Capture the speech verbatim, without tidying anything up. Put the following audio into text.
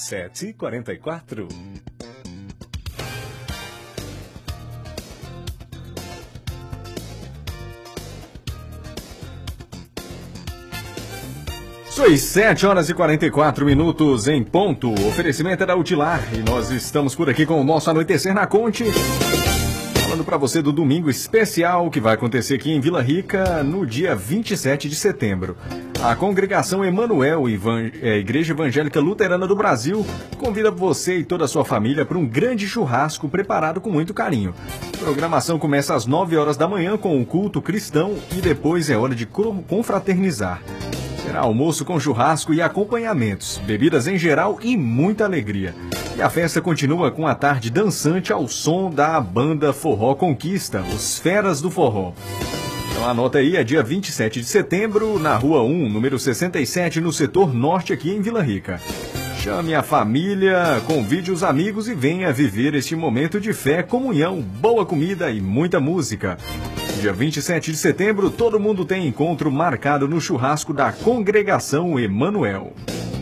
sete e quarenta e quatro. São sete horas e quarenta e quatro minutos em ponto. O oferecimento é da Utilar e nós estamos por aqui com o nosso Anoitecer na Conte. Falando para você do domingo especial que vai acontecer aqui em Vila Rica no dia vinte e sete de setembro. A Congregação Emanuel, Igreja Evangélica Luterana do Brasil, convida você e toda a sua família para um grande churrasco preparado com muito carinho. A programação começa às nove horas da manhã com o culto cristão e depois é hora de confraternizar. Será almoço com churrasco e acompanhamentos, bebidas em geral e muita alegria. E a festa continua com a tarde dançante ao som da banda Forró Conquista, os Feras do Forró. Então anota aí, é dia vinte e sete de setembro, na Rua um, número sessenta e sete, no setor norte aqui em Vila Rica. Chame a família, convide os amigos e venha viver este momento de fé, comunhão, boa comida e muita música. Dia vinte e sete de setembro, todo mundo tem encontro marcado no churrasco da Congregação Emanuel.